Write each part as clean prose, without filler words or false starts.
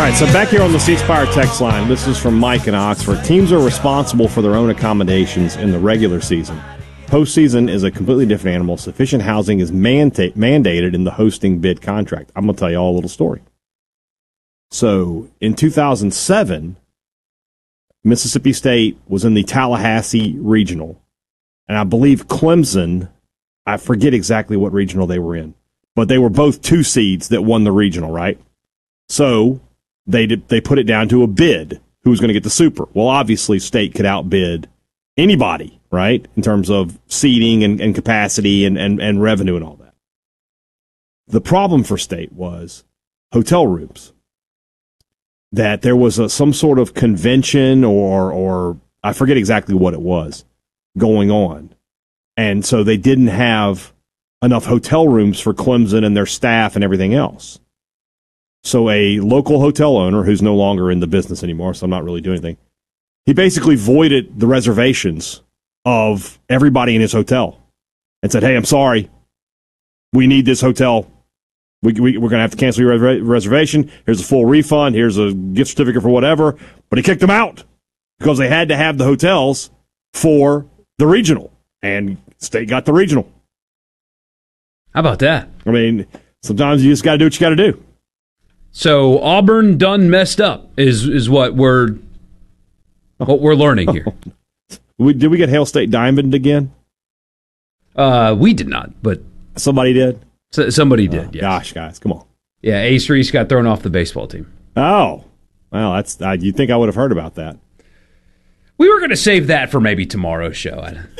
right, so back here on the C Spire text line, this is from Mike in Oxford. Teams are responsible for their own accommodations in the regular season. Postseason is a completely different animal. Sufficient housing is mandated in the hosting bid contract. I'm going to tell you all a little story. So in 2007, Mississippi State was in the Tallahassee Regional. And I believe Clemson, I forget exactly what regional they were in, but they were both 2 seeds that won the regional, right? So they put it down to a bid. Who was going to get the Super? Well, obviously, State could outbid anybody, right, in terms of seating and capacity and revenue and all that. The problem for State was hotel rooms. That there was some sort of convention or I forget exactly what it was going on. And so they didn't have enough hotel rooms for Clemson and their staff and everything else. So a local hotel owner who's no longer in the business anymore, so I'm not really doing anything, he basically voided the reservations of everybody in his hotel and said, hey, I'm sorry. We need this hotel. We're going to have to cancel your reservation. Here's a full refund. Here's a gift certificate for whatever. But he kicked them out because they had to have the hotels for the regional. And State got the regional. How about that? I mean, sometimes you just got to do what you got to do. So Auburn done messed up is what we're learning here. Did we get Hail State Diamond again? We did not, but somebody did. Somebody did. Yes. Gosh, guys, come on. Yeah, Ace Reese got thrown off the baseball team. Oh, well, that's you'd think I would have heard about that. We were going to save that for maybe tomorrow's show.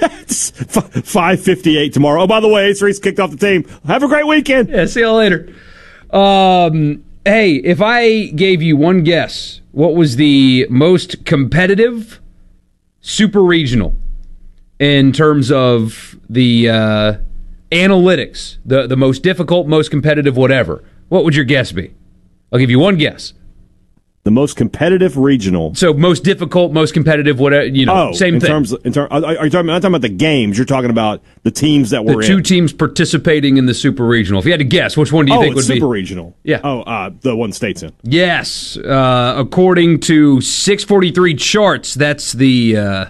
5:58 tomorrow. Oh, by the way, Ace Reese kicked off the team. Have a great weekend. Yeah, see y'all later. Hey, if I gave you one guess, what was the most competitive super regional in terms of the analytics, the most difficult, most competitive, whatever, what would your guess be? I'll give you one guess. The most competitive regional. So most difficult, most competitive, whatever, same thing. Are you talking not talking about the games? You're talking about the teams that were the two teams participating in the super regional. If you had to guess, which one do you think would be super regional? Yeah. The one State's in. Yes. According to 643 Charts, that's the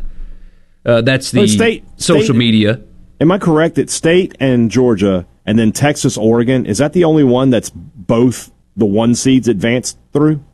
social media. Am I correct that State and Georgia and then Texas, Oregon, is that the only one that's both the 1 seeds advanced through?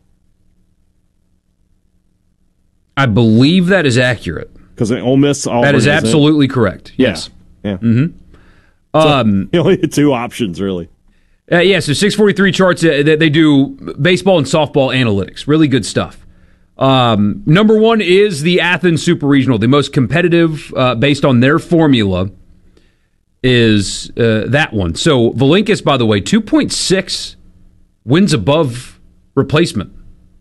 I believe that is accurate. Because Ole Miss, Auburn, that is absolutely correct. Yes. Yeah. Mm-hmm. So you only had 2 options, really. So 643 Charts, they do baseball and softball analytics. Really good stuff. Number 1 is the Athens Super Regional. The most competitive, based on their formula, is that one. So Valincus, by the way, 2.6 wins above replacement.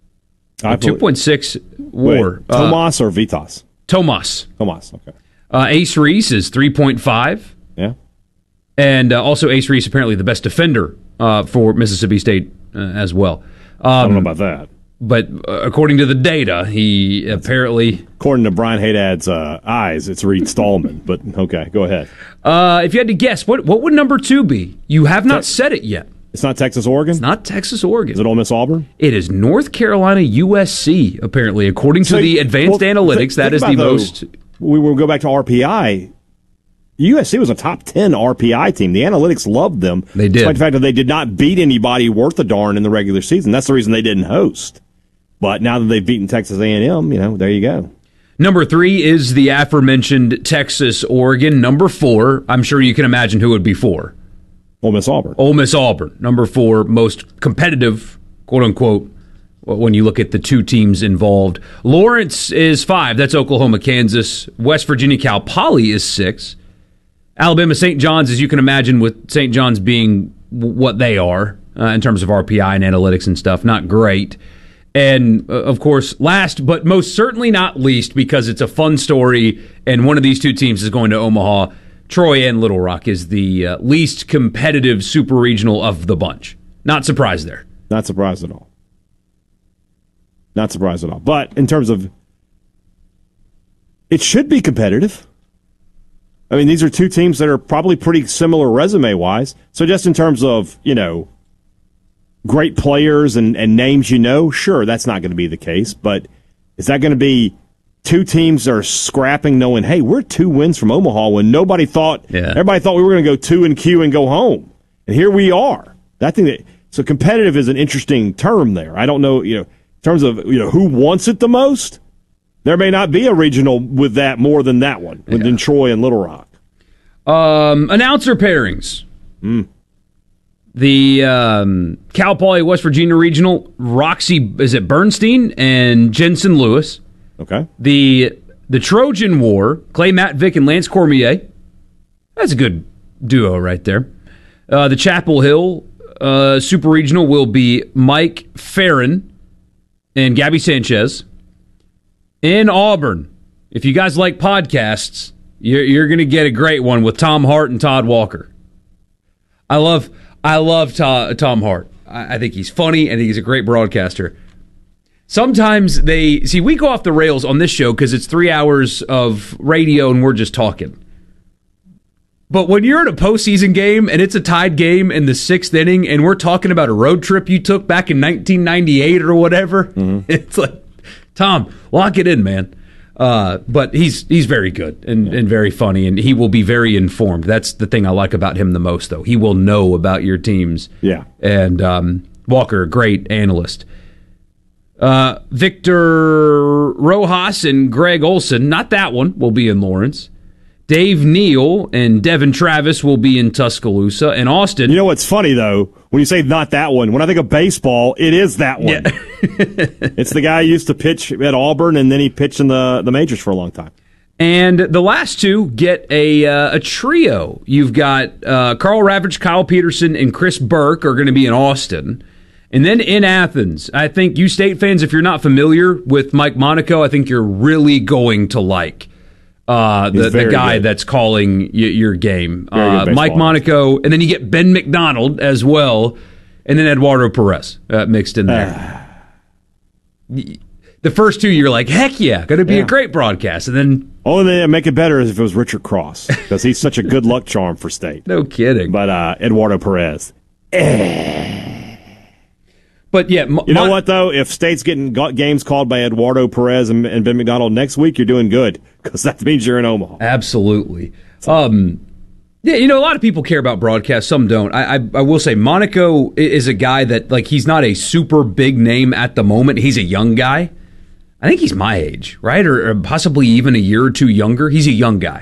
2.6 WAR. Tomas or Vitas? Tomas, okay. Ace Reese is 3.5. Yeah. And also Ace Reese, apparently the best defender for Mississippi State as well. I don't know about that. But according to the data, he apparently... According to Brian Haydad's eyes, it's Reed Stallman. But okay, go ahead. If you had to guess, what would number 2 be? You have not said it yet. It's not Texas, Oregon? It's not Texas, Oregon. Is it Ole Miss, Auburn? It is North Carolina, USC, apparently. According to the advanced analytics, that is the most... We will go back to RPI. USC was a top 10 RPI team. The analytics loved them. They did. Despite the fact that they did not beat anybody worth a darn in the regular season. That's the reason they didn't host. But now that they've beaten Texas A&M, there you go. Number 3 is the aforementioned Texas, Oregon. Number 4, I'm sure you can imagine who would be 4. Ole Miss, Auburn. Ole Miss, Auburn. Number 4, most competitive, quote-unquote, when you look at the 2 teams involved. Lawrence is 5. That's Oklahoma, Kansas. West Virginia, Cal Poly is 6. Alabama, St. John's, as you can imagine, with St. John's being what they are in terms of RPI and analytics and stuff, not great. And, of course, last but most certainly not least, because it's a fun story, and one of these 2 teams is going to Omaha, Troy and Little Rock is the least competitive super regional of the bunch. Not surprised there. Not surprised at all. Not surprised at all. But in terms of, it should be competitive. I mean, these are 2 teams that are probably pretty similar resume-wise. So just in terms of, great players and names you know? Sure, that's not going to be the case. But is that going to be two teams that are scrapping, knowing, hey, we're 2 wins from Omaha when nobody thought, everybody thought we were going to go 2-Q and go home. And here we are. So competitive is an interesting term there. I don't know, in terms of, who wants it the most. There may not be a regional with that more than that one, within Troy and Little Rock. Announcer pairings. The Cal Poly West Virginia Regional, Roxy, is it Bernstein and Jensen Lewis. Okay. The Trojan War, Clay Matvick and Lance Cormier. That's a good duo right there. The Chapel Hill Super Regional will be Mike Farron and Gabby Sanchez. In Auburn, if you guys like podcasts, you're going to get a great one with Tom Hart and Todd Walker. I love Tom Hart. I think he's funny. I think he's a great broadcaster. Sometimes we go off the rails on this show because it's 3 hours of radio and we're just talking. But when you're in a postseason game and it's a tied game in the 6th inning and we're talking about a road trip you took back in 1998 or whatever, it's like, Tom, lock it in, man. But he's very good and very funny, and he will be very informed. That's the thing I like about him the most, though. He will know about your teams. Yeah. And Walker, a great analyst. Victor Rojas and Greg Olson, not that one, will be in Lawrence. Dave Neal and Devin Travis will be in Tuscaloosa. And Austin. You know what's funny, though? When you say not that one, when I think of baseball, it is that one. Yeah. It's the guy who used to pitch at Auburn, and then he pitched in the majors for a long time. And the last two get a trio. You've got Carl Ravitch, Kyle Peterson, and Chris Burke are going to be in Austin. And then in Athens, I think you State fans, if you're not familiar with Mike Monaco, I think you're really going to like the guy good. That's calling your game. Mike Monaco, and then you get Ben McDonald as well, and then Eduardo Perez mixed in there. The first two, you're like, heck yeah, going to be a great broadcast. And then only thing that make it better is if it was Richard Cross, because he's such a good luck charm for State. No kidding. But Eduardo Perez. But yeah, you know what though? If State's getting games called by Eduardo Perez and Ben McDonald next week, you're doing good because that means you're in Omaha. Absolutely. Yeah, a lot of people care about broadcasts. Some don't. I will say Monaco is a guy that he's not a super big name at the moment. He's a young guy. I think he's my age, right, or possibly even a year or two younger. He's a young guy.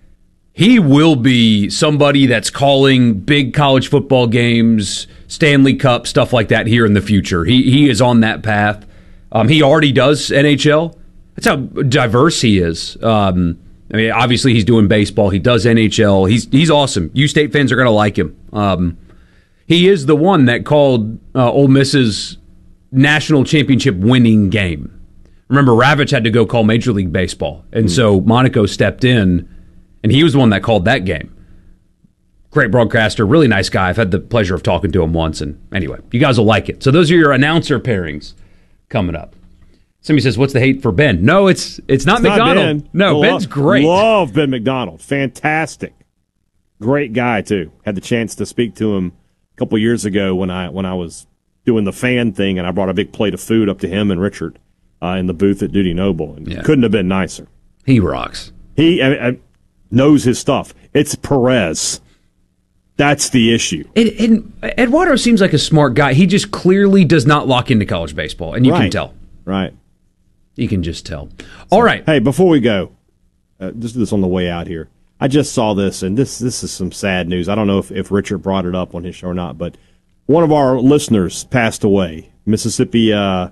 He will be somebody that's calling big college football games, Stanley Cup, stuff like that here in the future. He is on that path. He already does NHL. That's how diverse he is. Obviously he's doing baseball. He does NHL. He's awesome. You State fans are going to like him. He is the one that called Ole Miss's national championship winning game. Remember, Ravitch had to go call Major League Baseball, and so Monaco stepped in. And he was the one that called that game. Great broadcaster, really nice guy. I've had the pleasure of talking to him once. And anyway, you guys will like it. So those are your announcer pairings coming up. Somebody says, what's the hate for Ben? No, it's not McDonald. Ben. No, Ben's great. Love Ben McDonald. Fantastic. Great guy, too. Had the chance to speak to him a couple years ago when I was doing the fan thing, and I brought a big plate of food up to him and Richard in the booth at Dudy Noble. And couldn't have been nicer. He rocks. He knows his stuff. It's Perez. That's the issue. And Eduardo seems like a smart guy. He just clearly does not lock into college baseball, and you can tell. Right. You can just tell. All right. Hey, before we go, just do this on the way out here. I just saw this, and this is some sad news. I don't know if Richard brought it up on his show or not, but one of our listeners passed away. Mississippi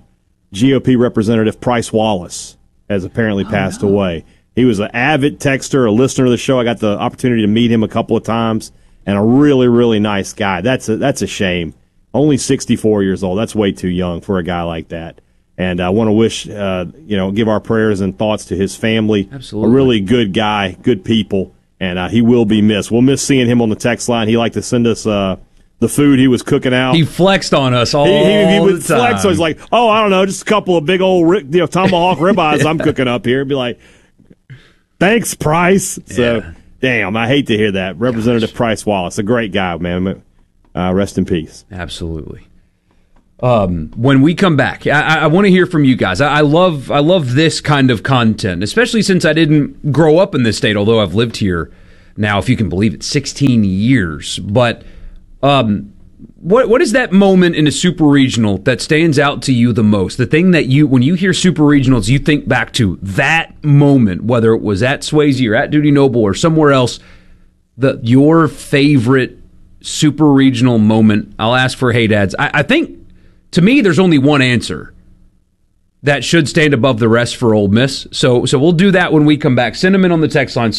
GOP Representative Price Wallace has apparently passed away. He was an avid texter, a listener to the show. I got the opportunity to meet him a couple of times, and a really, really nice guy. That's a shame. Only 64 years old. That's way too young for a guy like that. And I want to wish, give our prayers and thoughts to his family. Absolutely. A really good guy, good people, and he will be missed. We'll miss seeing him on the text line. He liked to send us the food he was cooking out. He flexed on us all he would the time. Flex, so he's like, I don't know, just a couple of big old tomahawk ribeyes I'm cooking up here. Be like, thanks, Price. So, damn, I hate to hear that. Representative Price Wallace, a great guy, man. Rest in peace. Absolutely. When we come back, I want to hear from you guys. I love this kind of content, especially since I didn't grow up in this state, although I've lived here now, if you can believe it, 16 years. But what is that moment in a super regional that stands out to you the most? The thing that when you hear super regionals, you think back to that moment, whether it was at Swayze or at Dudy Noble or somewhere else, your favorite super regional moment. I'll ask for Hey Dads. I think, to me, there's only one answer that should stand above the rest for Ole Miss. So we'll do that when we come back. Send them in on the text line,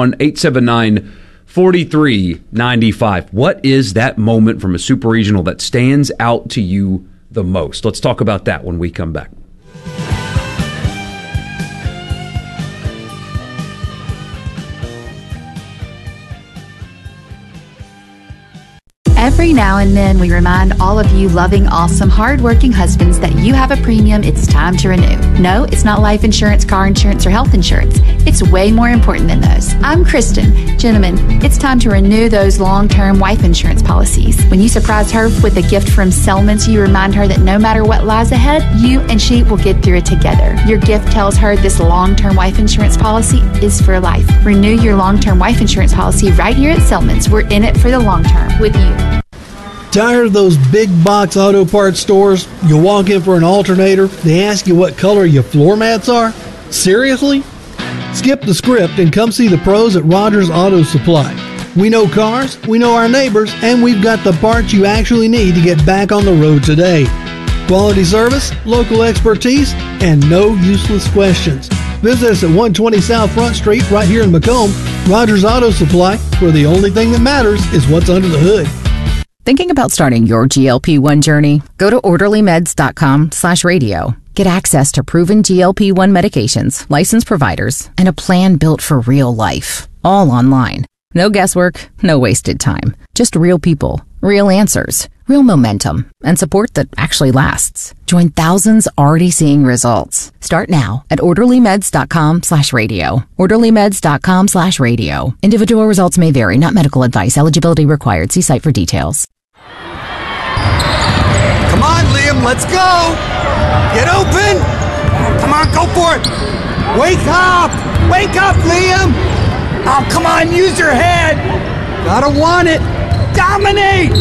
601-879-4395. What is that moment from a super regional that stands out to you the most? Let's talk about that when we come back. Every now and then, we remind all of you loving, awesome, hardworking husbands that you have a premium it's time to renew. No, it's not life insurance, car insurance, or health insurance. It's way more important than those. I'm Kristen. Gentlemen, it's time to renew those long-term wife insurance policies. When you surprise her with a gift from Selman's, you remind her that no matter what lies ahead, you and she will get through it together. Your gift tells her this long-term wife insurance policy is for life. Renew your long-term wife insurance policy right here at Selman's. We're in it for the long term with you. Tired of those big box auto parts stores? You walk in for an alternator, they ask you what color your floor mats are? Seriously? Skip the script and come see the pros at Rogers Auto Supply. We know cars, we know our neighbors, and we've got the parts you actually need to get back on the road today. Quality service, local expertise, and no useless questions. Visit us at 120 South Front Street right here in Macomb. Rogers Auto Supply, where the only thing that matters is what's under the hood. Thinking about starting your GLP-1 journey? Go to orderlymeds.com/radio. Get access to proven GLP-1 medications, licensed providers, and a plan built for real life. All online. No guesswork, no wasted time. Just real people, real answers, real momentum, and support that actually lasts. Join thousands already seeing results. Start now at orderlymeds.com/radio. orderlymeds.com/radio. Individual results may vary, not medical advice. Eligibility required. See site for details. Come on, Liam, let's go! Get open! Come on, go for it! Wake up! Wake up, Liam! Oh, come on, use your head! Gotta want it! Dominate!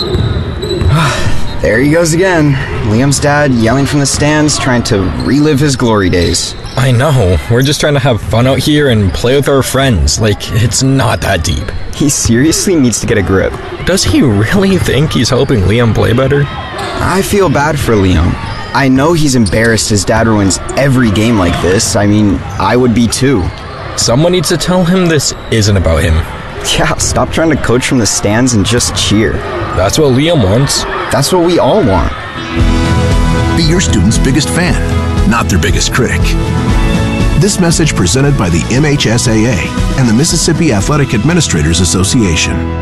There he goes again. Liam's dad yelling from the stands, trying to relive his glory days. I know. We're just trying to have fun out here and play with our friends. Like, it's not that deep. He seriously needs to get a grip. Does he really think he's helping Liam play better? I feel bad for Liam. I know he's embarrassed his dad ruins every game like this. I mean, I would be too. Someone needs to tell him this isn't about him. Yeah, stop trying to coach from the stands and just cheer. That's what Liam wants. That's what we all want. Be your student's biggest fan, not their biggest critic. This message presented by the MHSAA and the Mississippi Athletic Administrators Association.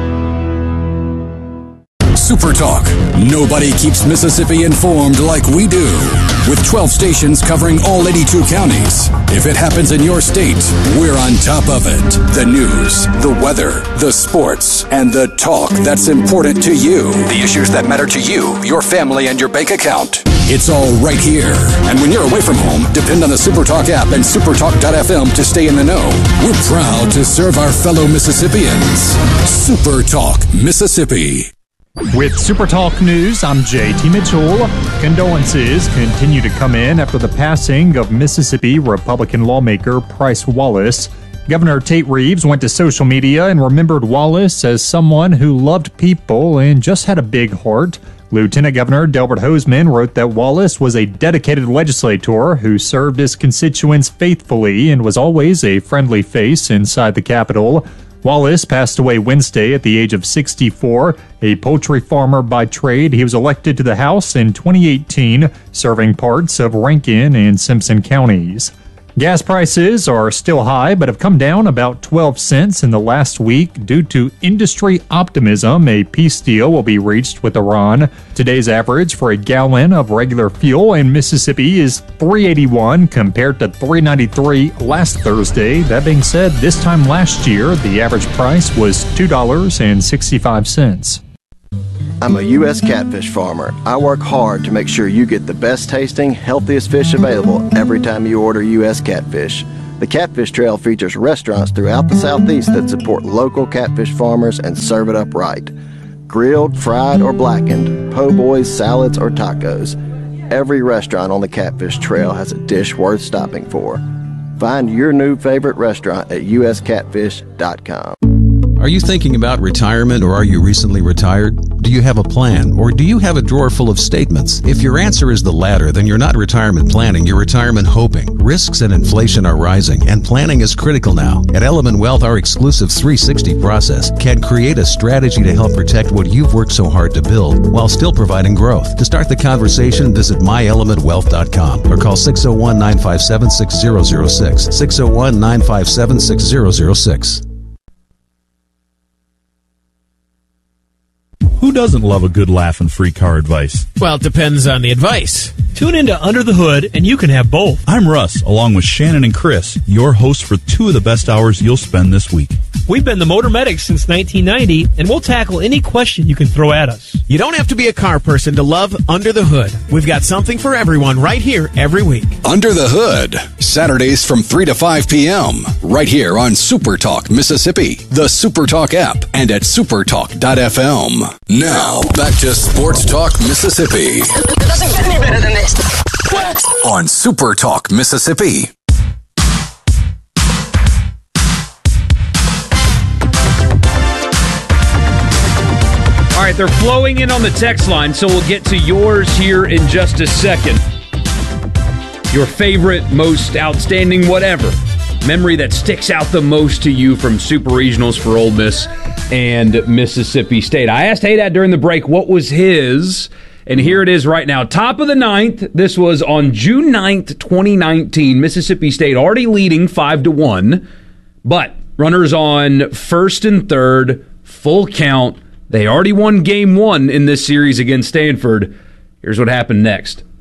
Super Talk. Nobody keeps Mississippi informed like we do. With 12 stations covering all 82 counties. If it happens in your state, we're on top of it. The news, the weather, the sports, and the talk that's important to you. The issues that matter to you, your family, and your bank account. It's all right here. And when you're away from home, depend on the SuperTalk app and supertalk.fm to stay in the know. We're proud to serve our fellow Mississippians. SuperTalk Mississippi. With SuperTalk News, I'm JT Mitchell. Condolences continue to come in after the passing of Mississippi Republican lawmaker Price Wallace. Governor Tate Reeves went to social media and remembered Wallace as someone who loved people and just had a big heart. Lieutenant Governor Delbert Hosemann wrote that Wallace was a dedicated legislator who served his constituents faithfully and was always a friendly face inside the Capitol. Wallace passed away Wednesday at the age of 64. A poultry farmer by trade, he was elected to the House in 2018, serving parts of Rankin and Simpson counties. Gas prices are still high, but have come down about 12 cents in the last week due to industry optimism. A peace deal will be reached with Iran. Today's average for a gallon of regular fuel in Mississippi is $3.81 compared to $3.93 last Thursday. That being said, this time last year, the average price was $2.65. I'm a U.S. catfish farmer. I work hard to make sure you get the best tasting, healthiest fish available every time you order U.S. catfish. The Catfish Trail features restaurants throughout the Southeast that support local catfish farmers and serve it up right. Grilled, fried, or blackened, po' boys, salads, or tacos. Every restaurant on the Catfish Trail has a dish worth stopping for. Find your new favorite restaurant at uscatfish.com. Are you thinking about retirement, or are you recently retired? Do you have a plan, or do you have a drawer full of statements? If your answer is the latter, then you're not retirement planning, you're retirement hoping. Risks and inflation are rising, and planning is critical now. At Element Wealth, our exclusive 360 process can create a strategy to help protect what you've worked so hard to build while still providing growth. To start the conversation, visit myelementwealth.com or call 601-957-6006. 601-957-6006. Who doesn't love a good laugh and free car advice? Well, it depends on the advice. Tune into Under the Hood, and you can have both. I'm Russ, along with Shannon and Chris, your hosts for 2 of the best hours you'll spend this week. We've been the Motor Medics since 1990, and we'll tackle any question you can throw at us. You don't have to be a car person to love Under the Hood. We've got something for everyone right here every week. Under the Hood, Saturdays from 3 to 5 p.m., right here on Super Talk Mississippi, the Super Talk app, and at supertalk.fm. Now, back to Sports Talk Mississippi. It doesn't get any better than this. On Super Talk Mississippi. All right, they're flowing in on the text line, so we'll get to yours here in just a second. Your favorite, most outstanding, whatever memory that sticks out the most to you from Super Regionals for Ole Miss and Mississippi State. I asked Haydad during the break what was his, and here it is right now. Top of the 9th. This was on June 9th, 2019. Mississippi State already leading 5-1, but runners on 1st and 3rd, full count. They already won game 1 in this series against Stanford. Here's what happened next.